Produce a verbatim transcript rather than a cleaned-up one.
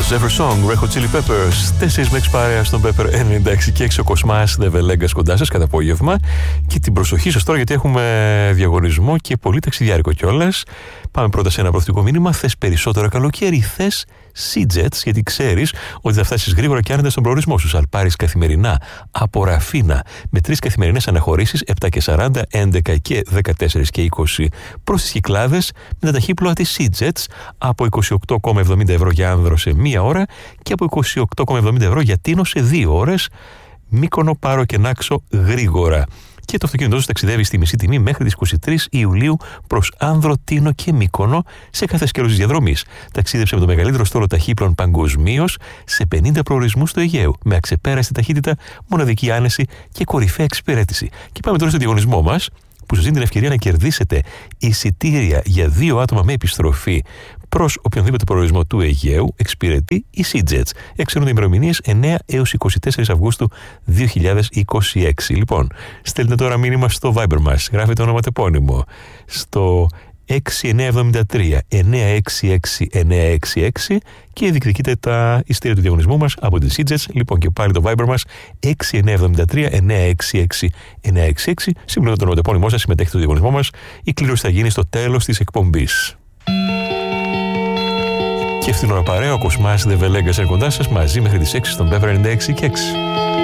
Ever Song, Red Hot Chili Peppers, τέσσερις με έξι παρέα στον Pepper ενενήντα έξι και έξι, ο Κοσμάς Νεβελέγκας κοντά σας κατά απόγευμα. Και την προσοχή σας τώρα, γιατί έχουμε διαγωνισμό και πολύ ταξιδιάρικο κιόλας. Πάμε πρώτα σε ένα προθετικό μήνυμα. Θες περισσότερο καλοκαίρι, θες Sea-Jets, γιατί ξέρεις ότι θα φτάσεις γρήγορα και άνετα στον προορισμό σου. Αλπάρεις καθημερινά από Ραφίνα με τρεις καθημερινές αναχωρήσεις, επτά και σαράντα, έντεκα και δεκατέσσερα και είκοσι προς τις Κυκλάδες, με τα ταχύπλοα της Sea-Jets από είκοσι οκτώ κόμμα εβδομήντα ευρώ για άνδρο σε μία ώρα και από είκοσι οκτώ κόμμα εβδομήντα ευρώ για τίνο σε δύο ώρες. Μύκονο, Πάρο και Νάξο γρήγορα. Και το αυτοκίνητό σου ταξιδεύει στη μισή τιμή μέχρι τις είκοσι τρεις Ιουλίου προς Άνδρο, Τίνο και Μύκονο σε κάθε σκέλος της διαδρομής. Ταξίδεψε με το μεγαλύτερο στόλο ταχύπλων παγκοσμίως σε πενήντα προορισμούς του Αιγαίου, με αξεπέραστη ταχύτητα, μοναδική άνεση και κορυφαία εξυπηρέτηση. Και πάμε τώρα στο διαγωνισμό μας, που σας δίνει την ευκαιρία να κερδίσετε εισιτήρια για δύο άτομα με επιστροφή προς οποιονδήποτε προορισμό του Αιγαίου εξυπηρετεί η Sea-Jets. Εξαιρούνται ημερομηνίες εννέα έως είκοσι τέσσερα Αυγούστου δύο χιλιάδες είκοσι έξι. Λοιπόν, στέλνετε τώρα μήνυμα στο Viber μας, γράφετε ονοματεπώνυμο στο έξι εννιά εβδομήντα τρία εννιά έξι έξι εννιά έξι έξι και διεκδικείτε τα εισιτήρια του διαγωνισμού μας από τη Sea-Jets. Λοιπόν, και πάλι το Viber μας έξι εννιά εβδομήντα τρία εννιά έξι έξι εννιά έξι έξι. Συμπληρώνετε το ονοματεπώνυμό σας, συμμετέχετε στο διαγωνισμό μας. Η κλήρωση θα γίνει στο τέλος της εκπομπής. Και αυτήν την ώρα παρέα, ο Κοσμάς Νεβελέγκας είναι κοντά σας μαζί μέχρι τις έξι στον Pepper ενενήντα έξι και έξι.